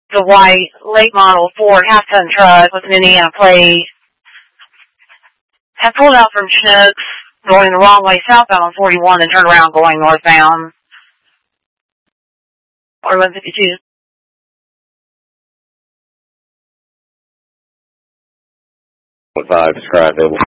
the white late model Ford half-ton truck with an Indiana plate had pulled out from Schnucks going the wrong way southbound on 41 and turned around going northbound. Or 152. 5, describe it.